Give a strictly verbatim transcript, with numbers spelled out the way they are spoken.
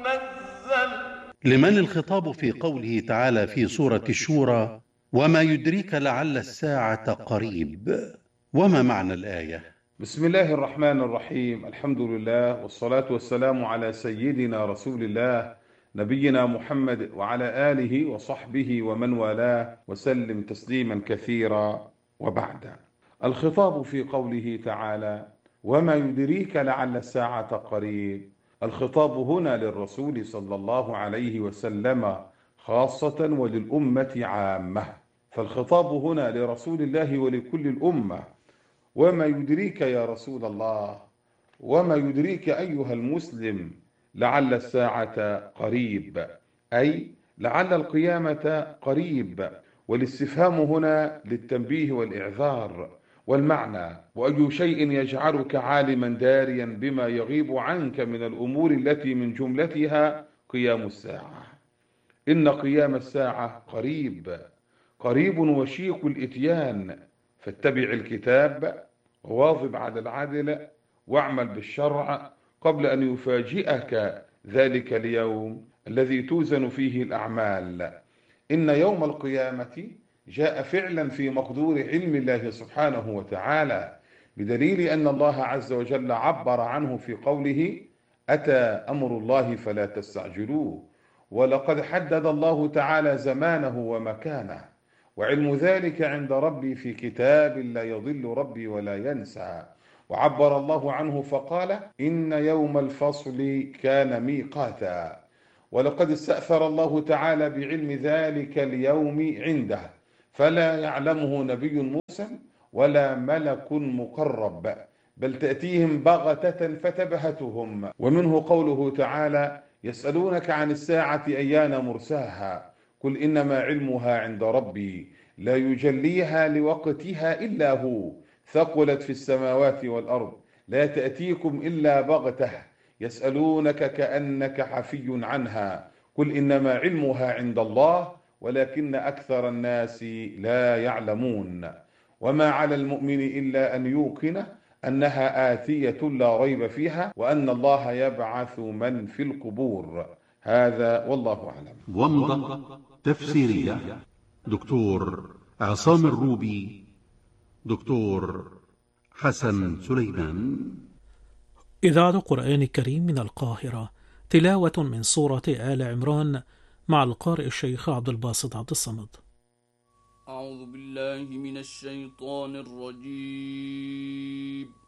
منزل. لمن الخطاب في قوله تعالى في سورة الشورى: وما يدريك لعل الساعة قريب؟ وما معنى الآية؟ بسم الله الرحمن الرحيم. الحمد لله والصلاة والسلام على سيدنا رسول الله نبينا محمد وعلى آله وصحبه ومن والاه وسلم تسليما كثيرا. وبعد، الخطاب في قوله تعالى: وما يدريك لعل الساعة قريب، الخطاب هنا للرسول صلى الله عليه وسلم خاصة وللأمة عامة، فالخطاب هنا لرسول الله ولكل الأمة. وما يدريك يا رسول الله، وما يدريك أيها المسلم لعل الساعة قريب، أي لعل القيامة قريب، والاستفهام هنا للتنبيه والإعذار. والمعنى: وأي شيء يجعلك عالما داريا بما يغيب عنك من الأمور التي من جملتها قيام الساعة. إن قيام الساعة قريب، قريب وشيق الإتيان، فاتبع الكتاب وواظب على العدل واعمل بالشرع قبل أن يفاجئك ذلك اليوم الذي توزن فيه الأعمال. إن يوم القيامة جاء فعلا في مقدور علم الله سبحانه وتعالى، بدليل أن الله عز وجل عبر عنه في قوله: أتى أمر الله فلا تستعجلوه. ولقد حدد الله تعالى زمانه ومكانه، وعلم ذلك عند ربي في كتاب لا يضل ربي ولا ينسى. وعبر الله عنه فقال: إن يوم الفصل كان ميقاتا. ولقد استأثر الله تعالى بعلم ذلك اليوم عنده، فلا يعلمه نبي مرسل ولا ملك مقرب، بل تأتيهم بغتة فتبهتهم. ومنه قوله تعالى: يسألونك عن الساعة أيان مرساها، قل إنما علمها عند ربي لا يجليها لوقتها إلا هو، ثقلت في السماوات والأرض، لا تأتيكم إلا بغتة، يسألونك كأنك حفي عنها، قل إنما علمها عند الله ولكن أكثر الناس لا يعلمون. وما على المؤمن إلا أن يوقن أنها آتية لا ريب فيها، وأن الله يبعث من في القبور. هذا والله أعلم. ومضة تفسيرية دكتور عصام الروبي، دكتور حسن سليمان. إذاعة القرآن الكريم من القاهرة، تلاوة من سورة آل عمران مع القارئ الشيخ عبد الباسط عبد الصمد. أعوذ بالله من الشيطان الرجيم.